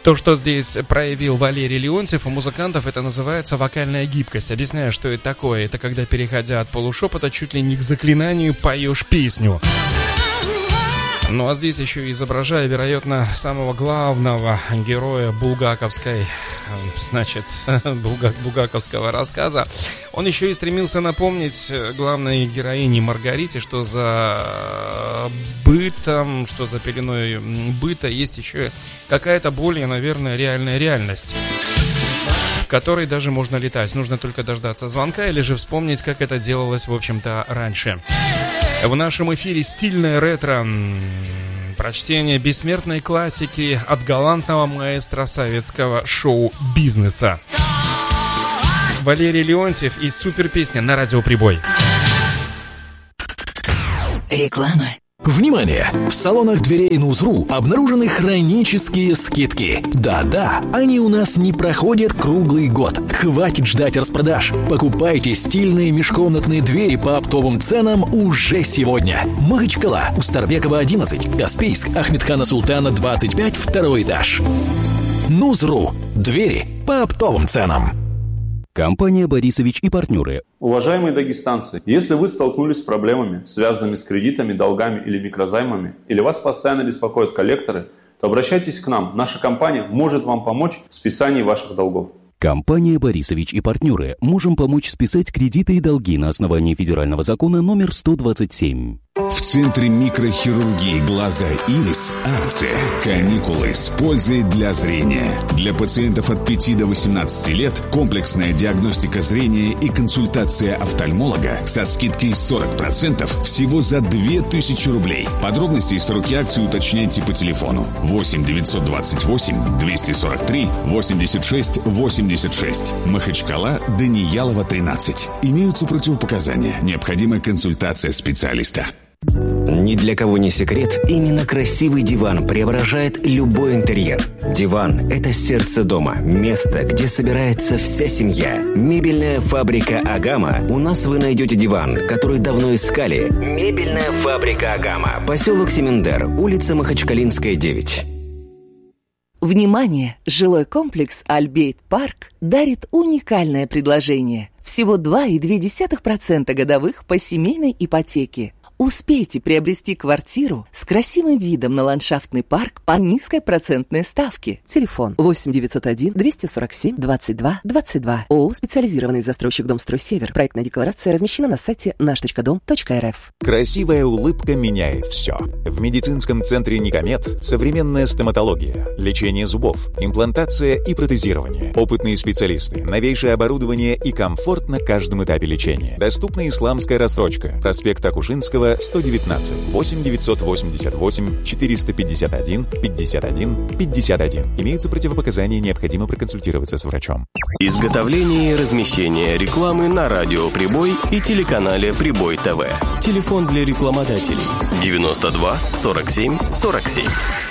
То, что здесь проявил Валерий Леонтьев, у музыкантов это называется вокальная гибкость. Объясняю, что это такое. Это когда, переходя от полушепота чуть ли не к заклинанию, поешь песню. Ну а здесь еще изображая, вероятно, самого главного героя булгаковской, значит, булгаковского рассказа, он еще и стремился напомнить главной героине Маргарите, что за бытом, что за пеленой быта есть еще какая-то более, наверное, реальная реальность, в которой даже можно летать. Нужно только дождаться звонка или же вспомнить, как это делалось, в общем-то, раньше. В нашем эфире стильное ретро, прочтение бессмертной классики от галантного маэстро советского шоу-бизнеса. Валерий Леонтьев и суперпесня на радио «Прибой». Реклама. Внимание! В салонах дверей Нузру обнаружены хронические скидки. Да-да, они у нас не проходят круглый год. Хватит ждать распродаж. Покупайте стильные межкомнатные двери по оптовым ценам уже сегодня. Махачкала, Устарбекова, 11, Каспийск, Ахмедхана Султана, 25, второй этаж. Нузру. Двери по оптовым ценам. Компания «Борисович и партнеры». Уважаемые дагестанцы, если вы столкнулись с проблемами, связанными с кредитами, долгами или микрозаймами, или вас постоянно беспокоят коллекторы, то обращайтесь к нам. Наша компания может вам помочь в списании ваших долгов. Компания «Борисович и партнеры». Можем помочь списать кредиты и долги на основании федерального закона номер 127. В Центре микрохирургии глаза «Ирис» акция «Каникулы с пользой для зрения». Для пациентов от 5 до 18 лет комплексная диагностика зрения и консультация офтальмолога со скидкой 40% всего за 2000 рублей. Подробности и сроки акции уточняйте по телефону 8 928 243 86 86. Махачкала, Даниялова, 13. Имеются противопоказания. Необходима консультация специалиста. Ни для кого не секрет, именно красивый диван преображает любой интерьер. Диван – это сердце дома, место, где собирается вся семья. Мебельная фабрика «Агама». У нас вы найдете диван, который давно искали. Мебельная фабрика «Агама». Поселок Семендер, улица Махачкалинская, 9. Внимание! Жилой комплекс «Альбейт Парк» дарит уникальное предложение. Всего 2,2% годовых по семейной ипотеке. Успейте приобрести квартиру с красивым видом на ландшафтный парк по низкой процентной ставке. Телефон 8 901 247 22 22. ООО «Специализированный застройщик Домстрой-Север». Проектная декларация размещена на сайте наш.дом.рф. Красивая улыбка меняет все. В медицинском центре «Никомед» современная стоматология, лечение зубов, имплантация и протезирование. Опытные специалисты, новейшее оборудование и комфорт на каждом этапе лечения. Доступна исламская рассрочка. Проспект Акушинского, 119, 8 988 451 51 51. Имеются противопоказания, необходимо проконсультироваться с врачом. Изготовление и размещение рекламы на радио «Прибой» и телеканале «Прибой ТВ». Телефон для рекламодателей 92 47 47.